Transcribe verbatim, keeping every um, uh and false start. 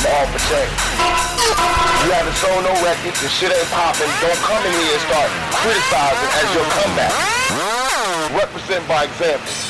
all for change. You haven't sold no records, the shit ain't popping, don't come in here and start criticizing as your comeback. Represent by example.